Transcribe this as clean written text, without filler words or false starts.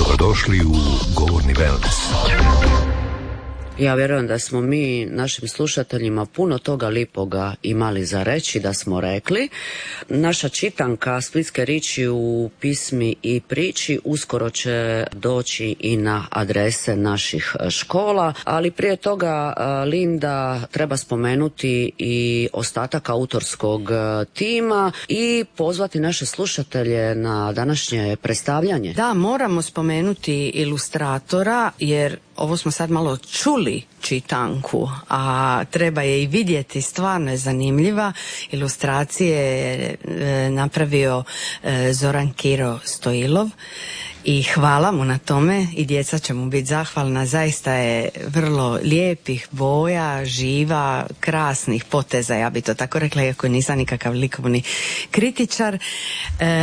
Dobrodošli u Govorni wellness. Ja vjerujem da smo mi našim slušateljima puno toga lipoga imali za reći, da smo rekli. Naša čitanka Splitske riči u pismi i priči uskoro će doći i na adrese naših škola, ali prije toga, Linda, treba spomenuti i ostatak autorskog tima i pozvati naše slušatelje na današnje predstavljanje. Da, moramo spomenuti ilustratora, jer ovo smo sad malo čuli čitanku, a treba je i vidjeti, stvarno je zanimljiva. Ilustracije je napravio Zoran Kiro Stojilov i hvala mu na tome i djeca će mu biti zahvalna. Zaista je vrlo lijepih boja, živa, krasnih poteza, ja bi to tako rekla, iako nisam nikakav likovni kritičar.